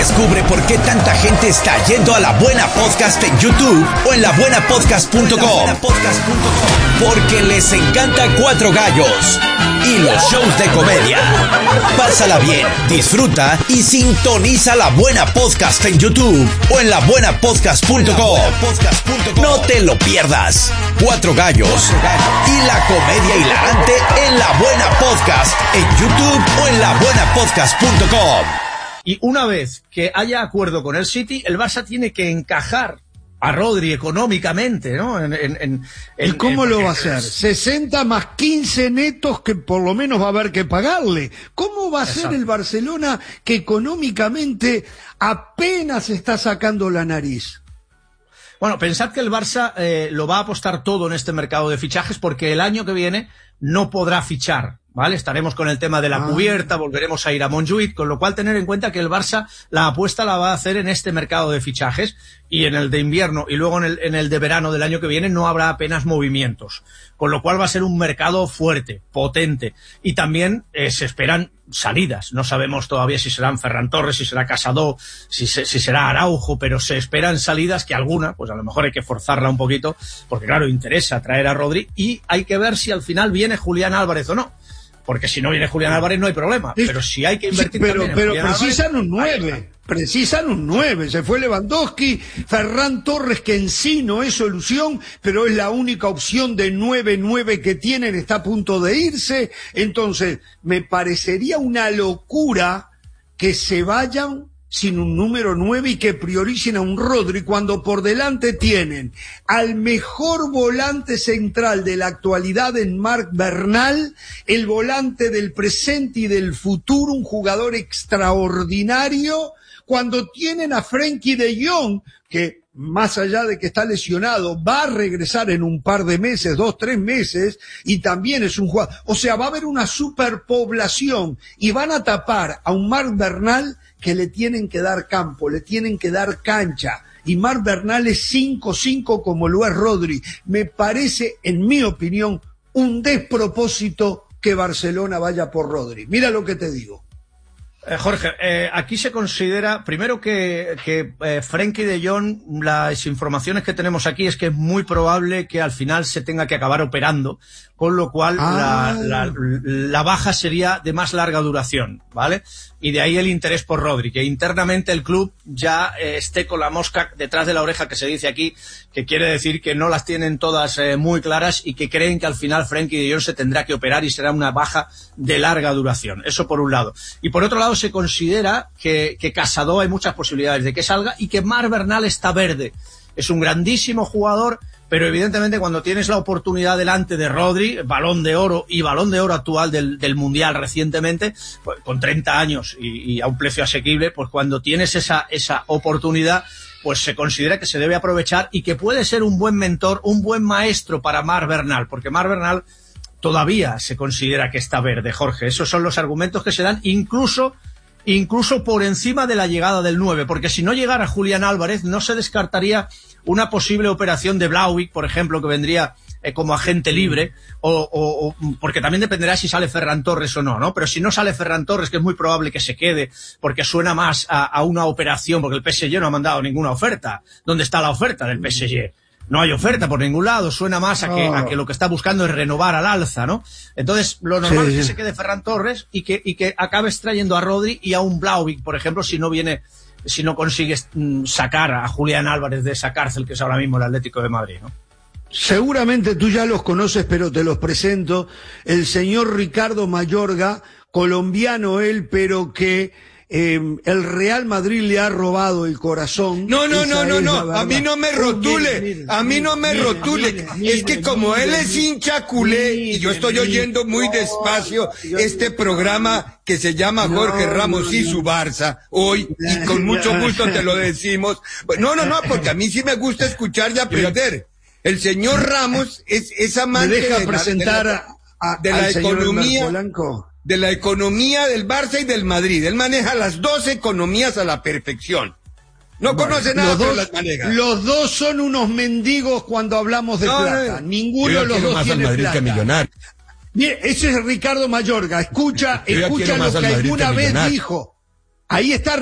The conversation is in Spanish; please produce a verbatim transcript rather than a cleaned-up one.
Descubre por qué tanta gente está yendo a La Buena Podcast en YouTube o en la buena podcast punto com. Porque les encanta Cuatro Gallos y los shows de comedia. Pásala bien, disfruta y sintoniza La Buena Podcast en YouTube o en la buena podcast punto com. No te lo pierdas. Cuatro Gallos y la comedia hilarante en La Buena Podcast en YouTube o en la buena podcast punto com. Y una vez que haya acuerdo con el City, el Barça tiene que encajar a Rodri económicamente, ¿no? En, en, en, ¿Y cómo en, lo va a hacer? sesenta más quince netos que por lo menos va a haber que pagarle. ¿Cómo va a Exacto. ser el Barcelona que económicamente apenas está sacando la nariz? Bueno, pensad que el Barça eh, lo va a apostar todo en este mercado de fichajes porque el año que viene no podrá fichar, ¿vale? Estaremos con el tema de la ah. cubierta, volveremos a ir a Montjuïc, con lo cual tener en cuenta que el Barça la apuesta la va a hacer en este mercado de fichajes y en el de invierno y luego en el, en el de verano del año que viene no habrá apenas movimientos, con lo cual va a ser un mercado fuerte, potente y también eh, se esperan salidas. No sabemos todavía si serán Ferran Torres, si será Casado, si, se, si será Araujo, pero se esperan salidas que alguna, pues a lo mejor hay que forzarla un poquito, porque claro, interesa traer a Rodri y hay que ver si al final viene Julián Álvarez o no. Porque si no viene Julián Álvarez no hay problema, pero si hay que invertir sí, pero, también en pero Julián precisan Álvarez, un nueve, precisan un nueve, se fue Lewandowski, Ferran Torres que en sí no es solución, pero es la única opción de nueve nueve que tienen, está a punto de irse, entonces me parecería una locura que se vayan sin un número nueve y que prioricen a un Rodri cuando por delante tienen al mejor volante central de la actualidad en Marc Bernal, el volante del presente y del futuro, un jugador extraordinario, cuando tienen a Frenkie de Jong, que más allá de que está lesionado, va a regresar en un par de meses, dos, tres meses, y también es un jugador, o sea, va a haber una superpoblación y van a tapar a un Marc Bernal que le tienen que dar campo, le tienen que dar cancha, y Marc Bernal es cinco cinco como lo es Rodri. Me parece, en mi opinión, un despropósito que Barcelona vaya por Rodri. Mira lo que te digo. Eh, Jorge, eh, aquí se considera, primero que, que eh, Frenkie de Jong, las informaciones que tenemos aquí es que es muy probable que al final se tenga que acabar operando, con lo cual ah. la, la, la baja sería de más larga duración, ¿vale? Y de ahí el interés por Rodri, que internamente el club ya eh, esté con la mosca detrás de la oreja, que se dice aquí, que quiere decir que no las tienen todas eh, muy claras y que creen que al final Frenkie de Jong se tendrá que operar y será una baja de larga duración. Eso por un lado. Y por otro lado se considera que, que Casado hay muchas posibilidades de que salga y que Marc Bernal está verde. Es un grandísimo jugador, pero evidentemente cuando tienes la oportunidad delante de Rodri, balón de oro y balón de oro actual del, del Mundial recientemente, pues, con treinta años y, y a un precio asequible, pues cuando tienes esa, esa oportunidad, pues se considera que se debe aprovechar y que puede ser un buen mentor, un buen maestro para Marc Bernal, porque Marc Bernal todavía se considera que está verde, Jorge. Esos son los argumentos que se dan, incluso incluso por encima de la llegada del nueve, porque si no llegara Julián Álvarez no se descartaría una posible operación de Blauwijk, por ejemplo, que vendría eh, como agente libre, o, o, o porque también dependerá si sale Ferran Torres o no, ¿no? Pero si no sale Ferran Torres, que es muy probable que se quede, porque suena más a, a una operación, porque el P S G no ha mandado ninguna oferta. ¿Dónde está la oferta del P S G? No hay oferta por ningún lado, suena más a que, oh. a que lo que está buscando es renovar al alza, ¿no? Entonces, lo normal sí, es que sí. se quede Ferran Torres y que, y que acabes trayendo a Rodri y a un Blauwijk, por ejemplo, si no viene, si no consigues mm, sacar a Julián Álvarez de esa cárcel que es ahora mismo el Atlético de Madrid, ¿no? Seguramente tú ya los conoces, pero te los presento. El señor Ricardo Mayorga, colombiano él, pero que Eh, el Real Madrid le ha robado el corazón. No, no, no, no, no, a mí no me rotule, a mí no me rotule. Es que como él es hincha culé y yo estoy oyendo muy despacio este programa que se llama Jorge Ramos y su Barça hoy, y con mucho gusto te lo decimos. No, no, no, porque a mí sí me gusta escuchar y aprender. El señor Ramos es esa amante de la, presentar de la, a, de la economía. De la economía del Barça y del Madrid. Él maneja las dos economías a la perfección. No bueno, conoce nada, pero las maneja. Los dos son unos mendigos cuando hablamos de no, plata. No, Ninguno de los dos tiene Madrid plata. Que millonario. Bien, ese es Ricardo Mayorga. Escucha, escucha lo que alguna vez dijo. Ahí está